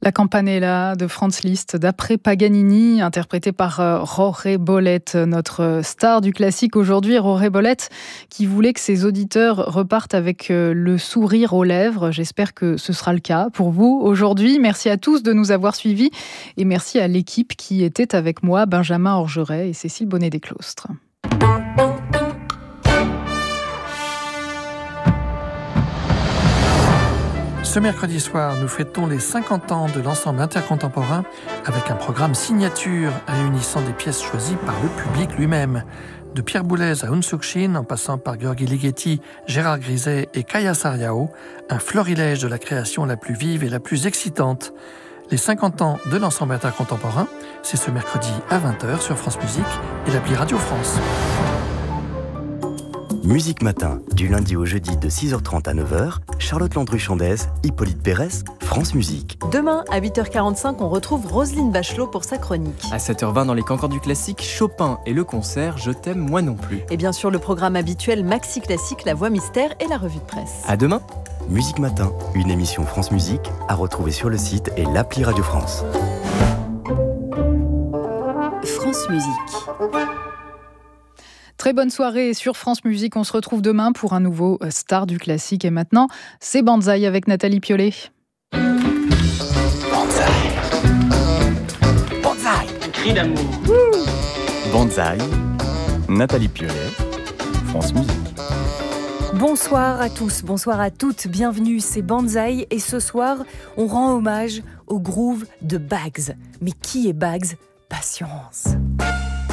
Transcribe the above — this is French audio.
La Campanella de Franz Liszt, d'après Paganini, interprétée par Jorge Bolette, notre star du classique aujourd'hui. Jorge Bolette qui voulait que ses auditeurs repartent avec le sourire aux lèvres. J'espère que ce sera le cas pour vous aujourd'hui. Merci à tous de nous avoir suivis et merci à l'équipe qui était avec moi, Benjamin Orgeret et Cécile Bonnet-Desclostres. Ce mercredi soir, nous fêtons les 50 ans de l'ensemble intercontemporain avec un programme signature réunissant des pièces choisies par le public lui-même. De Pierre Boulez à Aung Suu Kyi, en passant par György Ligeti, Gérard Griset et Kaya Sarrião, un florilège de la création la plus vive et la plus excitante. Les 50 ans de l'ensemble intercontemporain, c'est ce mercredi à 20h sur France Musique et l'appli Radio France. Musique Matin, du lundi au jeudi de 6h30 à 9h, Charlotte Landru-Chandez, Hippolyte Pérez, France Musique. Demain, à 8h45, on retrouve Roselyne Bachelot pour sa chronique. À 7h20, dans les cancans du classique, Chopin et le concert Je t'aime moi non plus. Et bien sûr, le programme habituel Maxi Classique, la voix mystère et la revue de presse. À demain. Musique Matin, une émission France Musique à retrouver sur le site et l'appli Radio France. France Musique. Très bonne soirée sur France Musique. On se retrouve demain pour un nouveau Star du classique. Et maintenant, c'est Banzai avec Nathalie Piollet. Banzai. Banzai. Un cri d'amour. Banzai. Nathalie Piollet. France Musique. Bonsoir à tous, bonsoir à toutes, bienvenue, c'est Banzai et ce soir, on rend hommage au groove de Baggs. Mais qui est Baggs ? Patience.